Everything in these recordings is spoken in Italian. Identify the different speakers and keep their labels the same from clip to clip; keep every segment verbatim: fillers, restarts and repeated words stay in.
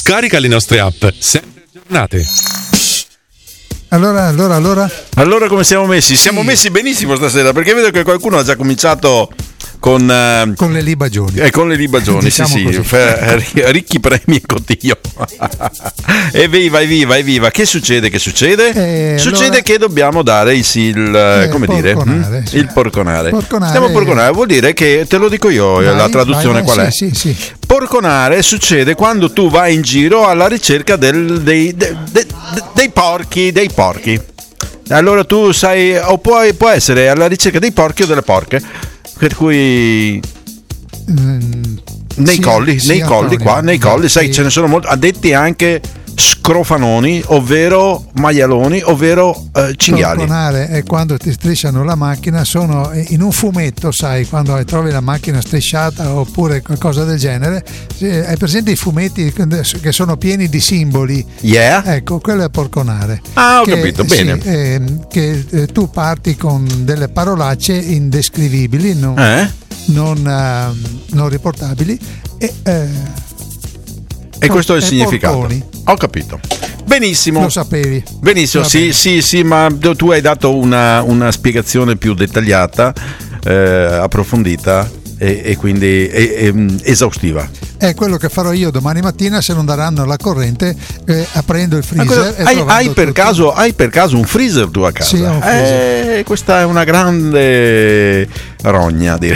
Speaker 1: Scarica le nostre app, sempre aggiornate.
Speaker 2: Allora, allora, allora.
Speaker 3: Allora come siamo messi? Siamo
Speaker 2: Sì.
Speaker 3: messi benissimo stasera, perché vedo che qualcuno ha già cominciato con eh,
Speaker 2: Con le libagioni.
Speaker 3: eh, con le libagioni,
Speaker 2: Diciamo
Speaker 3: sì,
Speaker 2: così.
Speaker 3: sì, fa- ricchi premi e cotillon. Evviva, evviva, evviva. Che succede? Che succede?
Speaker 2: Eh,
Speaker 3: succede
Speaker 2: allora-
Speaker 3: che dobbiamo dare il, il eh,
Speaker 2: Eh,
Speaker 3: come dire?
Speaker 2: porconare,
Speaker 3: Mm?
Speaker 2: sì.
Speaker 3: Il porconare.
Speaker 2: Porconare.
Speaker 3: Stiamo a porconare, vuol dire che te lo dico io,
Speaker 2: Vai,
Speaker 3: la traduzione
Speaker 2: vai, vai,
Speaker 3: qual è?
Speaker 2: Sì, sì, sì.
Speaker 3: Porconare succede quando tu vai in giro alla ricerca del- dei, de- de- de- dei porchi, dei porchi. Allora tu sai, o puoi, può essere alla ricerca dei porchi o delle porche, per cui
Speaker 2: Mm,
Speaker 3: nei
Speaker 2: sì,
Speaker 3: colli,
Speaker 2: sì,
Speaker 3: nei colli
Speaker 2: Antonio.
Speaker 3: qua, nei colli, sai,
Speaker 2: Sì.
Speaker 3: ce ne sono molti, addetti anche scrofanoni, ovvero maialoni, ovvero eh, cinghiali.
Speaker 2: Porconare è quando ti strisciano la macchina, sono in un fumetto, sai, quando trovi la macchina strisciata oppure qualcosa del genere. eh, Hai presente i fumetti che sono pieni di simboli?
Speaker 3: Yeah?
Speaker 2: Ecco, quello è porconare.
Speaker 3: Ah, ho
Speaker 2: Che,
Speaker 3: capito,
Speaker 2: sì,
Speaker 3: bene.
Speaker 2: ehm, che eh, tu parti con delle parolacce indescrivibili, non,
Speaker 3: Eh?
Speaker 2: non, ehm, non riportabili e eh,
Speaker 3: E questo è il
Speaker 2: e
Speaker 3: significato.
Speaker 2: porconi.
Speaker 3: Ho capito. Benissimo.
Speaker 2: Lo sapevi.
Speaker 3: Benissimo,
Speaker 2: Va
Speaker 3: sì,
Speaker 2: bene.
Speaker 3: sì, sì, ma tu hai dato una, una spiegazione più dettagliata, eh, approfondita e, e quindi e- e- esaustiva.
Speaker 2: È quello che farò io domani mattina se non daranno la corrente, eh, aprendo il
Speaker 3: Ma
Speaker 2: freezer.
Speaker 3: cosa-
Speaker 2: e
Speaker 3: hai,
Speaker 2: trovando
Speaker 3: hai per
Speaker 2: tutto.
Speaker 3: caso, hai per caso un freezer tu a casa?
Speaker 2: Sì, ho un freezer.
Speaker 3: Eh, questa è una grande rogna, direi.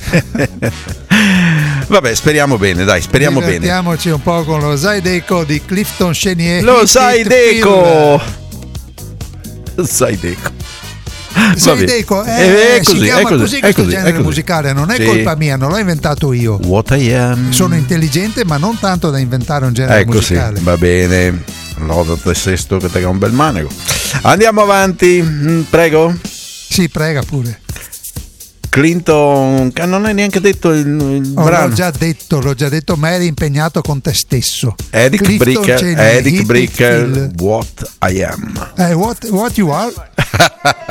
Speaker 3: Vabbè, speriamo bene, dai, speriamo bene.
Speaker 2: Divertiamoci un po' con lo Zydeco di Clifton Chenier.
Speaker 3: Lo
Speaker 2: Hit
Speaker 3: sai
Speaker 2: It
Speaker 3: Deco. Lo sai Deco.
Speaker 2: Feel. Zydeco, eh,
Speaker 3: è così,
Speaker 2: si chiama
Speaker 3: è così,
Speaker 2: così
Speaker 3: è
Speaker 2: questo
Speaker 3: così,
Speaker 2: genere
Speaker 3: è così.
Speaker 2: musicale, non è
Speaker 3: Sì.
Speaker 2: colpa mia, non l'ho inventato io.
Speaker 3: What I am.
Speaker 2: Sono intelligente, ma non tanto da inventare un genere
Speaker 3: Ecco sì,
Speaker 2: musicale.
Speaker 3: va bene. Loda te sesto che te ha un bel manego. Andiamo avanti, mm, prego.
Speaker 2: Sì, prega pure.
Speaker 3: Clinton, che non hai neanche detto il, il
Speaker 2: Oh,
Speaker 3: brano.
Speaker 2: l'ho già detto, l'ho già detto, ma eri impegnato con te stesso.
Speaker 3: Eric
Speaker 2: Clifton
Speaker 3: Bricker,
Speaker 2: Chenier,
Speaker 3: Eric
Speaker 2: Hit It
Speaker 3: Bricker,
Speaker 2: Feel.
Speaker 3: What I Am.
Speaker 2: Eh, what, what you are?